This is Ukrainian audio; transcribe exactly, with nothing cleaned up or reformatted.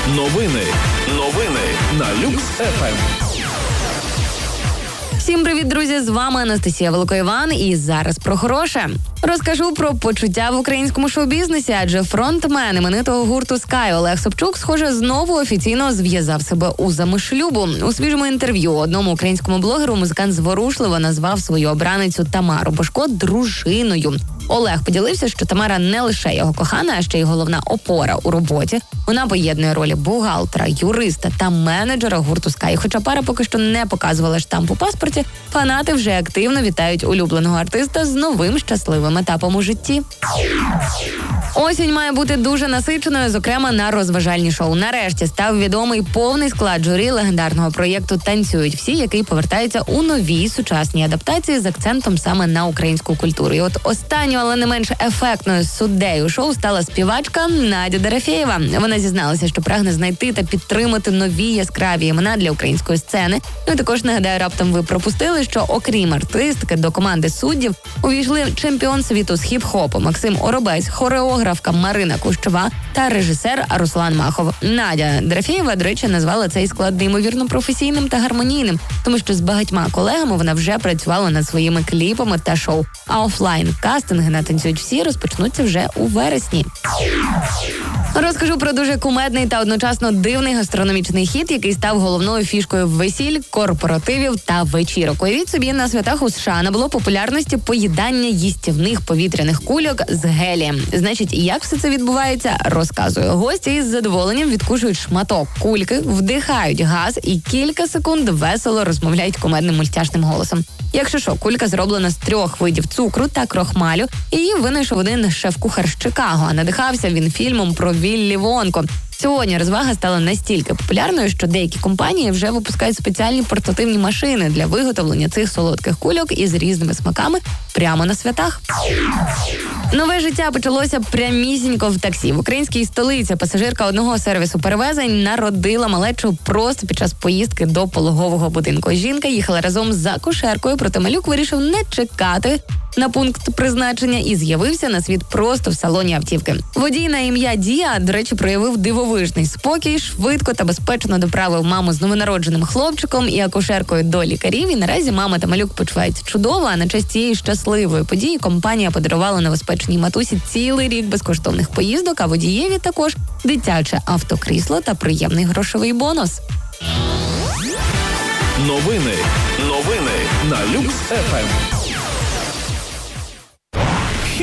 Новини. Новини на Люкс еф ем. Всім привіт, друзі! З вами Анастасія Великоїван і зараз про хороше. Розкажу про почуття в українському шоу-бізнесі, адже фронтмен іменитого гурту Sky Олег Собчук, схоже, знову офіційно зв'язав себе узами шлюбу. У свіжому інтерв'ю одному українському блогеру музикант зворушливо назвав свою обраницю Тамару Божко дружиною. Олег поділився, що Тамара не лише його кохана, а ще й головна опора у роботі. Вона поєднує ролі бухгалтера, юриста та менеджера гурту Sky. Хоча пара поки що не показувала штамп у паспорті, фанати вже активно вітають улюбленого артиста з новим щасливим етапом у житті. Осінь має бути дуже насиченою, зокрема на розважальні шоу. Нарешті став відомий повний склад журі легендарного проєкту «Танцюють всі», який повертається у новій сучасній адаптації з акцентом саме на українську культуру. І от останньою, але не менш ефектною суддею шоу стала співачка Надя Дорофєєва. Вона зізналася, що прагне знайти та підтримати нові яскраві імена для української сцени. Ну і також, нагадаю, раптом ви пропустили, що окрім артистки до команди суддів увійшли чемпіон світу з хіп-хопу Максим Оробець, хореографка Марина Кущова та режисер Руслан Махов. Надя Дорофєєва, до речі, назвала цей склад неймовірно професійним та гармонійним, тому що з багатьма колегами вона вже працювала над своїми кліпами та шоу. А офлайн-кастинги на «Танцюють всі» розпочнуться вже у вересні. Розкажу про дуже кумедний та одночасно дивний гастрономічний хіт, який став головною фішкою весіль, корпоративів та вечірок. Уявіть собі, на святах у США набуло популярності поїдання їстівних повітряних кульок з гелієм. Значить, як все це відбувається, розказую. Гості із задоволенням відкушують шматок кульки, вдихають газ і кілька секунд весело розмовляють кумедним мультяшним голосом. Якщо що, кулька зроблена з трьох видів цукру та крохмалю, і її винайшов один шеф-кухар з Чикаго, а надихався він фільмом про Віллі Вонку. Сьогодні розвага стала настільки популярною, що деякі компанії вже випускають спеціальні портативні машини для виготовлення цих солодких кульок із різними смаками прямо на святах. Нове життя почалося прямісінько в таксі. В українській столиці пасажирка одного сервісу перевезень народила малечу просто під час поїздки до пологового будинку. Жінка їхала разом з акушеркою, проте малюк вирішив не чекати на пункт призначення і з'явився на світ просто в салоні автівки. Водій на ім'я Дія, до речі, проявив дивовижний спокій, швидко та безпечно доправив маму з новонародженим хлопчиком і акушеркою до лікарів. І наразі мама та малюк почуваються чудово, а на честь цієї щасливої події компанія подарувала новоспеченій матусі цілий рік безкоштовних поїздок, а водієві також дитяче автокрісло та приємний грошовий бонус. Новини. Новини на Люкс еф ем.